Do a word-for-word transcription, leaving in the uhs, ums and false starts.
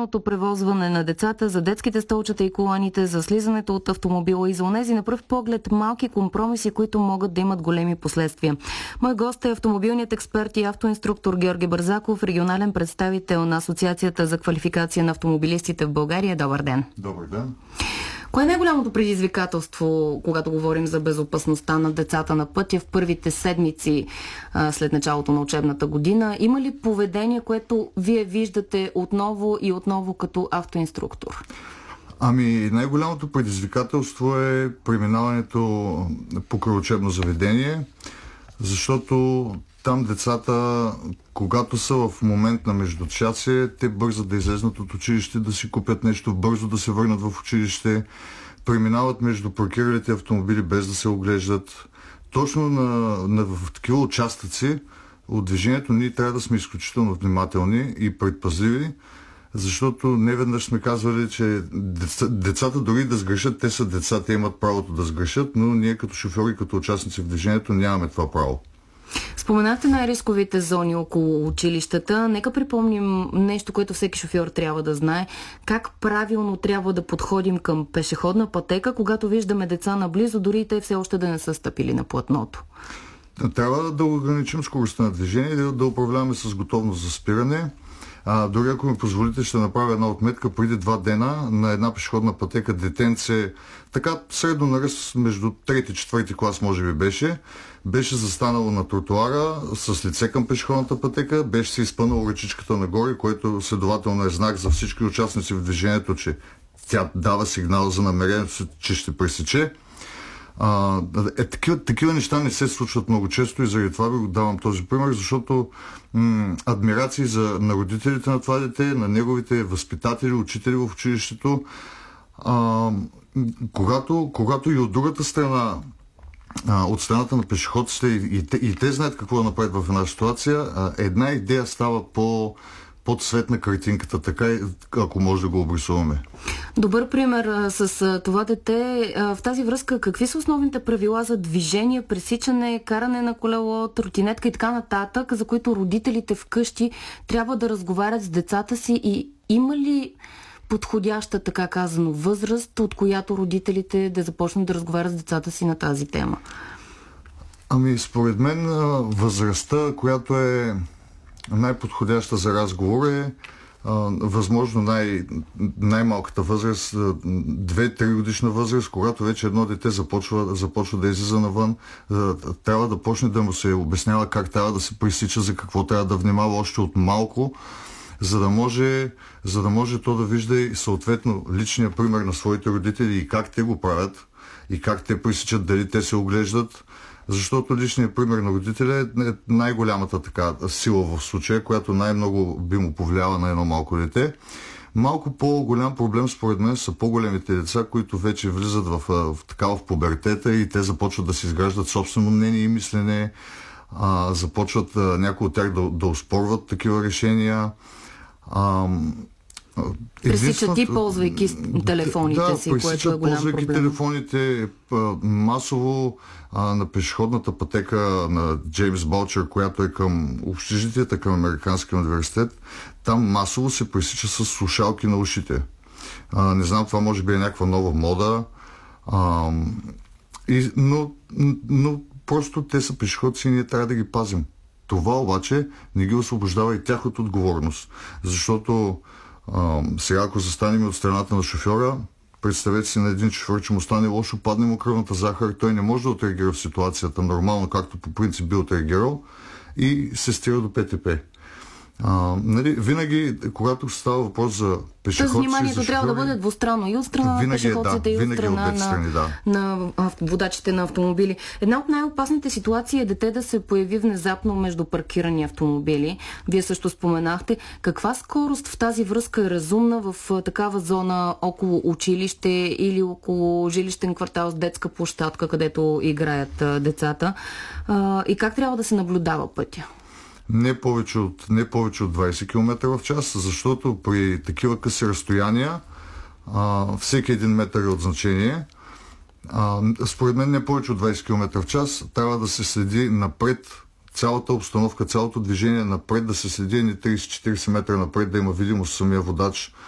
самостоятелното превозване на децата, за детските столчета и коланите, за слизането от автомобила и за онези на пръв поглед малки компромиси, които могат да имат големи последствия. Мой гост е автомобилният експерт и автоинструктор Георги Бързаков, регионален представител на Асоциацията за квалификация на автомобилистите в България. Добър ден! Добър ден! Кое е най-голямото предизвикателство, когато говорим за безопасността на децата на пътя в първите седмици а, след началото на учебната година? Има ли поведение, което вие виждате отново и отново като автоинструктор? Ами, най-голямото предизвикателство е преминаването покрай учебно заведение, защото там децата, когато са в момент на междучасие, те бързат да излезнат от училище, да си купят нещо, бързо да се върнат в училище, преминават между паркиралите автомобили без да се оглеждат. Точно на, на, в такива участъци от движението ние трябва да сме изключително внимателни и предпазливи, защото не веднъж сме казвали, че деца, децата дори да сгрешат, те са деца, те имат правото да сгрешат, но ние като шофьори, като участници в движението нямаме това право. Споменахте най-рисковите зони около училищата. Нека припомним нещо, което всеки шофьор трябва да знае. Как правилно трябва да подходим към пешеходна пътека, когато виждаме деца наблизо, дори и те все още да не са стъпили на платното? Трябва да ограничим скоростта на движение, да, да управляваме с готовност за спиране. А, дори ако ми позволите, ще направя една отметка. Преди два дена на една пешеходна пътека детенце, така средно на ръст между трети и четвърти клас може би беше, беше застанало на тротуара с лице към пешеходната пътека, беше се изпънало ръчичката нагоре, което следователно е знак за всички участници в движението, че тя дава сигнал за намерението си, че ще пресече. А, е, такива, такива неща не се случват много често и заради това ви го давам този пример, защото м- адмирации за, на родителите на това дете, на неговите възпитатели, учители в училището, а, когато, когато и от другата страна, а, от страната на пешеходците и, и, те, и те знаят какво да направят в една ситуация, а, една идея става по по-цветна картинката, така и ако може да го обрисуваме. Добър пример а, с а, това дете. А, в тази връзка, какви са основните правила за движение, пресичане, каране на колело, тротинетка и така нататък, за които родителите вкъщи трябва да разговарят с децата си, и има ли подходяща, така казано, възраст, от която родителите да започнат да разговарят с децата си на тази тема? Ами, според мен възрастта, която е най-подходяща за разговор е а, възможно най- най-малката възраст, две-три годишна възраст, когато вече едно дете започва, започва да излиза навън, а, трябва да почне да му се обяснява как трябва да се пресича, за какво трябва да внимава още от малко, за да може, за да може то да вижда и съответно личния пример на своите родители и как те го правят, и как те пресичат, дали те се оглеждат. Защото личният пример на родителя е най-голямата така сила в случая, която най-много би му повлияла на едно малко дете. Малко по-голям проблем според мен са по-големите деца, които вече влизат в, в, така в пубертета и те започват да си изграждат собствено мнение и мислене, а, започват а, някои от тях да, да оспорват такива решения. А, Пресичат и ползвайки телефоните да, си, което е голям ползвайки проблем. телефоните масово а, на пешеходната пътека на Джеймс Балчър, която е към общежитията, към Американския университет, там масово се пресича с слушалки на ушите. А, не знам, това може би е някаква нова мода, а, и, но, но просто те са пешеходци и ние трябва да ги пазим. Това обаче не ги освобождава и тях от отговорност, защото А, сега, ако застанем от страната на шофьора, представете си на един шофьор, че му стане лошо, падне му кръвната захар, той не може да отреагира в ситуацията нормално, както по принцип би отреагирал, и се стига до ПТП. А, нали, винаги, когато става въпрос за пешеходци, Тоест вниманието за шофьори, трябва да бъде двустранно и от страна на пешеходците, е, да, и от страна страни, на, да. на водачите на автомобили. Една от най-опасните ситуации е дете да се появи внезапно между паркирани автомобили. Вие също споменахте. Каква скорост в тази връзка е разумна в такава зона около училище или около жилищен квартал с детска площадка, където играят а, децата? А, и как трябва да се наблюдава пътя? Не повече от, не повече от двайсет километра в час, защото при такива къси разстояния а, всеки един метър е от значение. А, според мен не повече от двайсет километра в час трябва да се следи напред цялата обстановка, цялото движение напред, да се следи ни трийсет до четирийсет метра напред, да има видимост самия водач